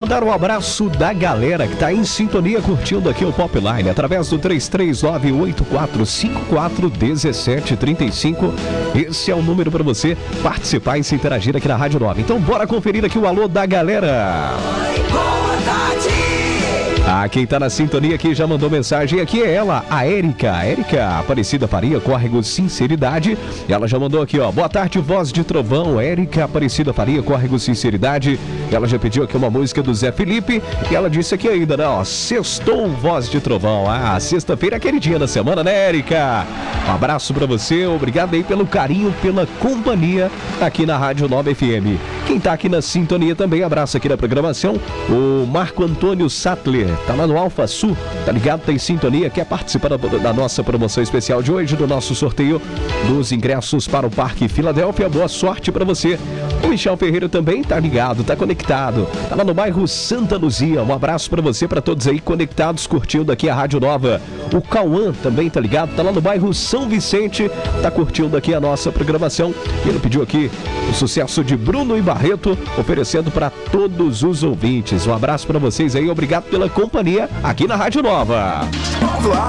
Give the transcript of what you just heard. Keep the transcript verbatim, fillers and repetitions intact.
mandar um abraço da galera que tá em sintonia curtindo aqui o Popline através do três três nove, oito quatro cinco quatro, um sete três cinco. Esse é o número para você participar e se interagir aqui na Rádio Nova. Então bora conferir aqui o alô da galera. Boa tarde! Ah, quem tá na sintonia aqui já mandou mensagem aqui é ela, a Érica. A Érica Aparecida Faria, Córrego Sinceridade. Ela já mandou aqui, ó. Boa tarde, voz de trovão. Érica Aparecida Faria, Córrego Sinceridade. Ela já pediu aqui uma música do Zé Felipe. E ela disse aqui ainda, né, ó. Sextou, voz de trovão. Ah, sexta-feira é aquele dia da semana, né, Érica? Um abraço pra você. Obrigado aí pelo carinho, pela companhia aqui na Rádio Nova F M. Quem tá aqui na sintonia também, abraço aqui na programação, o Marco Antônio Sattler. Tá lá no Alfa Sul, tá ligado? Tá em sintonia, quer participar da, da nossa promoção especial de hoje, do nosso sorteio dos ingressos para o Parque Filadélfia. Boa sorte pra você. O Michel Ferreira também tá ligado, tá conectado. Tá lá no bairro Santa Luzia. Um abraço pra você, pra todos aí conectados, curtindo aqui a Rádio Nova. O Cauã também tá ligado, tá lá no bairro São Vicente, tá curtindo aqui a nossa programação. E ele pediu aqui o sucesso de Bruno e Barreto, oferecendo para todos os ouvintes. Um abraço pra vocês aí, obrigado pela companhia aqui na Rádio Nova.